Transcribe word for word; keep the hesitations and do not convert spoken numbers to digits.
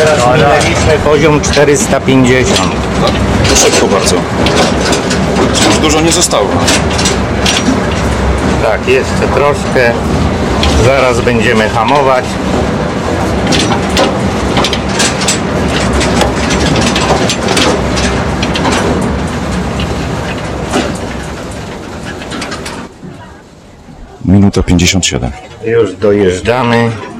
teraz minęliśmy poziom czterysta pięćdziesiąt. To szybko bardzo. Już dużo nie zostało. Tak, jeszcze troszkę. Zaraz będziemy hamować. Minuta pięćdziesiąt siedem. Już dojeżdżamy.